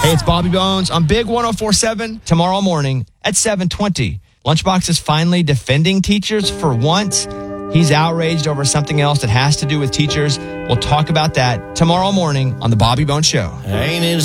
Hey, it's Bobby Bones on Big 104.7 tomorrow morning at 7:20. Lunchbox is finally defending teachers for once. He's outraged over something else that has to do with teachers. We'll talk about that tomorrow morning on The Bobby Bones Show. Ain't it